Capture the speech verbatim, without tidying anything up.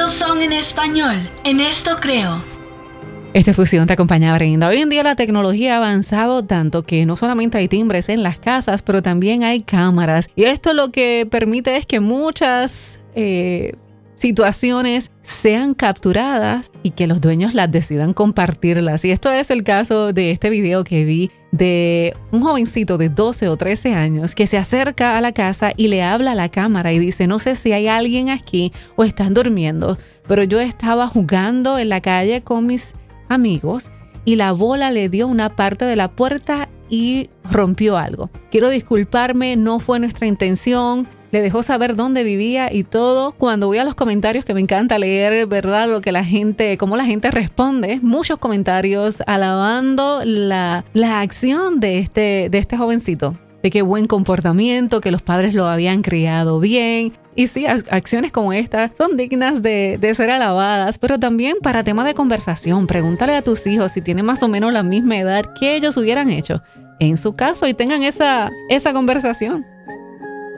Hillsong en español. En esto creo. Esta fusión te acompaña, Brenda. Hoy en día la tecnología ha avanzado tanto que no solamente hay timbres en las casas, pero también hay cámaras. Y esto lo que permite es que muchas eh, situaciones sean capturadas y que los dueños las decidan compartirlas. Y esto es el caso de este video que vi de un jovencito de doce o trece años que se acerca a la casa y le habla a la cámara y dice: no sé si hay alguien aquí o están durmiendo, pero yo estaba jugando en la calle con mis amigos y la bola le dio una parte de la puerta y rompió algo. Quiero disculparme, no fue nuestra intención. Le dejó saber dónde vivía y todo. Cuando voy a los comentarios, que me encanta leer, ¿verdad? Lo que la gente, cómo la gente responde. Muchos comentarios alabando la, la acción de este, de este jovencito. De qué buen comportamiento, que los padres lo habían criado bien. Y sí, acciones como estas son dignas de, de ser alabadas, pero también para tema de conversación. Pregúntale a tus hijos si tienen más o menos la misma edad que ellos hubieran hecho en su caso y tengan esa, esa conversación.